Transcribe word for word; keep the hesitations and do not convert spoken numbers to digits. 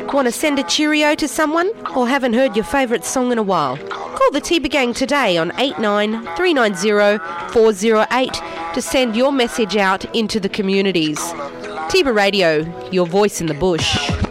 Want to send a cheerio to someone or haven't heard your favourite song in a while? Call the Tiba Gang today on eight nine three nine zero four zero eight to send your message out into the communities. Tiba Radio, your voice in the bush.